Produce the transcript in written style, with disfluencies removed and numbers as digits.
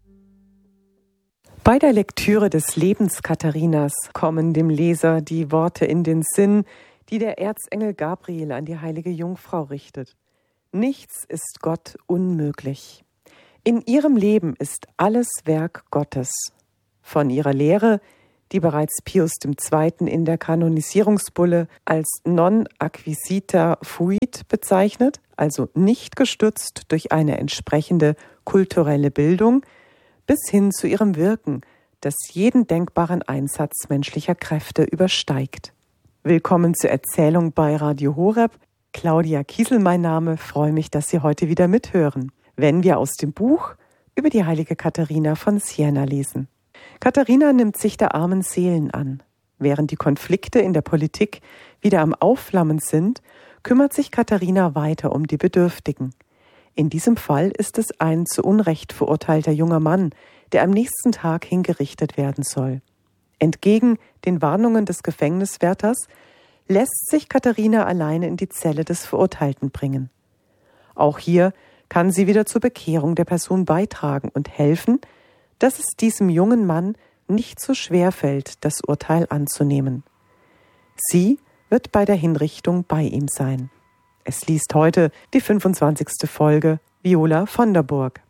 Bei der Lektüre des Lebens Katharinas kommen dem Leser die Worte in den Sinn, die der Erzengel Gabriel an die heilige Jungfrau richtet. Nichts ist Gott unmöglich. In ihrem Leben ist alles Werk Gottes. Von ihrer Lehre, die bereits Pius II. In der Kanonisierungsbulle als non acquisita fuit bezeichnet, also nicht gestützt durch eine entsprechende kulturelle Bildung, bis hin zu ihrem Wirken, das jeden denkbaren Einsatz menschlicher Kräfte übersteigt. Willkommen zur Erzählung bei Radio Horeb. Claudia Kiesel mein Name, freue mich, dass Sie heute wieder mithören, wenn wir aus dem Buch über die heilige Katharina von Siena lesen. Katharina nimmt sich der armen Seelen an. Während die Konflikte in der Politik wieder am Aufflammen sind, kümmert sich Katharina weiter um die Bedürftigen. In diesem Fall ist es ein zu Unrecht verurteilter junger Mann, der am nächsten Tag hingerichtet werden soll. Entgegen den Warnungen des Gefängniswärters lässt sich Katharina alleine in die Zelle des Verurteilten bringen. Auch hier kann sie wieder zur Bekehrung der Person beitragen und helfen, dass es diesem jungen Mann nicht so schwer fällt, das Urteil anzunehmen. Sie wird bei der Hinrichtung bei ihm sein. Es liest heute die 25. Folge Viola von der Burg.